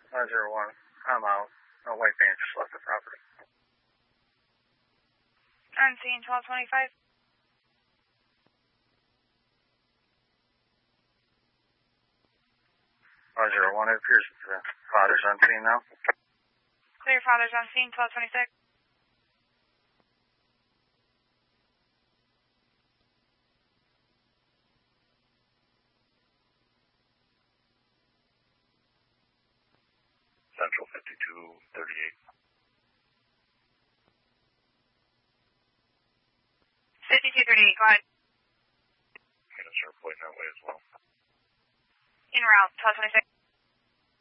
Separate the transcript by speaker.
Speaker 1: 501. I'm out. No white van just left the property.
Speaker 2: I'm seeing 1225.
Speaker 1: 501, it appears that the father's on scene now.
Speaker 2: Clear, father's on scene, 1226.
Speaker 1: Central 5238.
Speaker 2: 5238, go ahead.
Speaker 1: I'm going to start pointing that way as well.
Speaker 2: En route, 1226.